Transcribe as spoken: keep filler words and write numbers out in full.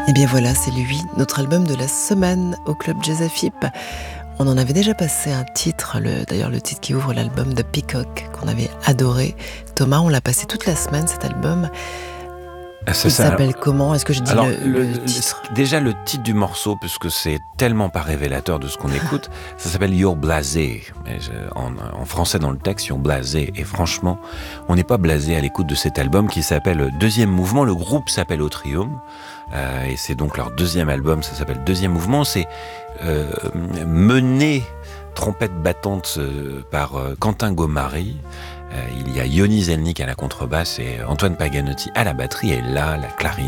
Et bien voilà, c'est lui, notre album de la semaine au Club Jazz F I P. On en avait déjà passé un titre, le, d'ailleurs le titre qui ouvre l'album de Peacock, qu'on avait adoré. Thomas, on l'a passé toute la semaine, cet album. C'est Il ça. s'appelle comment? Est-ce que je dis Alors, le, le, le titre? Déjà le titre du morceau, puisque c'est tellement pas révélateur de ce qu'on écoute, ça s'appelle You're Blasé. En, en français dans le texte, You're Blasé. Et franchement, on n'est pas blasé à l'écoute de cet album qui s'appelle Deuxième Mouvement. Le groupe s'appelle Autrium. Euh, et c'est donc leur deuxième album, ça s'appelle Deuxième Mouvement. C'est euh, mené, trompette battante euh, par euh, Quentin Gaumary. Euh, il y a Yoni Zelnik à la contrebasse et Antoine Paganotti à la batterie. Et là, la clarinette